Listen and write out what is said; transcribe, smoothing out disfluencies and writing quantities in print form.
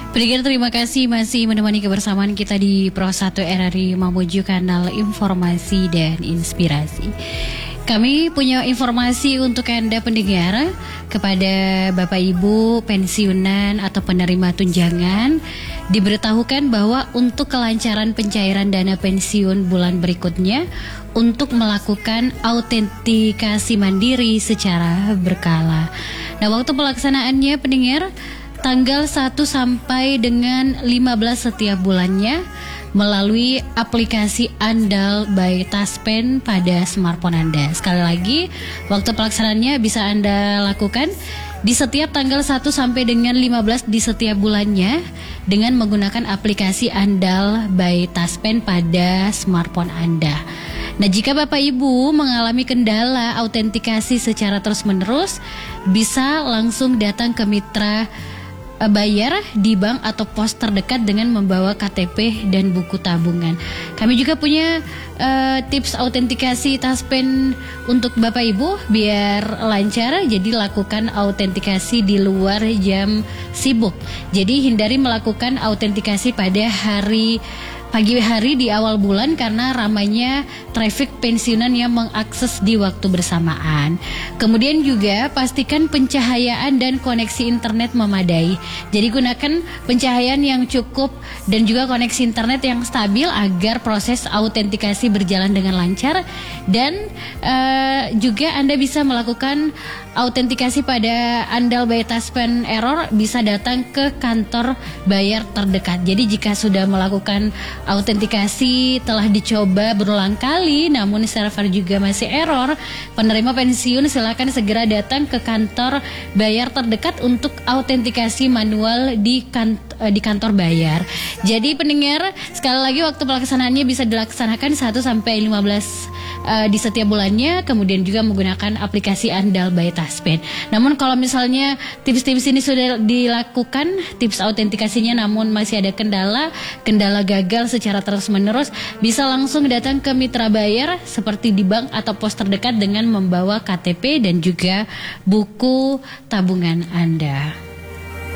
Pendengar, terima kasih masih menemani kebersamaan kita di Pro 1 RRI Mamuju, kanal informasi dan inspirasi. Kami punya informasi untuk Anda pendengar, kepada Bapak Ibu pensiunan atau penerima tunjangan. Diberitahukan bahwa untuk kelancaran pencairan dana pensiun bulan berikutnya, untuk melakukan autentikasi mandiri secara berkala. Nah, waktu pelaksanaannya pendengar, tanggal 1 sampai dengan 15 setiap bulannya melalui aplikasi Andal by Taspen pada smartphone Anda. Sekali lagi, waktu pelaksanaannya bisa Anda lakukan di setiap tanggal 1 sampai dengan 15 di setiap bulannya dengan menggunakan aplikasi Andal by Taspen pada smartphone Anda. Nah, jika Bapak Ibu mengalami kendala autentikasi secara terus-menerus, bisa langsung datang ke mitra bayar di bank atau pos terdekat dengan membawa KTP dan buku tabungan. Kami juga punya tips autentikasi Taspen untuk Bapak Ibu biar lancar. Jadi lakukan autentikasi di luar jam sibuk. Jadi hindari melakukan autentikasi pada pagi hari di awal bulan karena ramainya traffic pensiunan yang mengakses di waktu bersamaan. Kemudian juga pastikan pencahayaan dan koneksi internet memadai. Jadi gunakan pencahayaan yang cukup dan juga koneksi internet yang stabil agar proses autentikasi berjalan dengan lancar. Dan juga Anda bisa melakukan autentikasi pada Andal by Taspen Error, bisa datang ke kantor bayar terdekat. Jadi jika sudah melakukan autentikasi telah dicoba berulang kali namun server juga masih error, penerima pensiun silakan segera datang ke kantor bayar terdekat untuk autentikasi manual di kantor bayar. Jadi pendengar, sekali lagi waktu pelaksanaannya bisa dilaksanakan 1 sampai 15 di setiap bulannya, kemudian juga menggunakan aplikasi Andal by Taspen. Namun kalau misalnya tips-tips ini sudah dilakukan, tips autentikasinya namun masih ada kendala gagal secara terus-menerus, bisa langsung datang ke mitra bayar seperti di bank atau pos terdekat dengan membawa KTP dan juga buku tabungan Anda.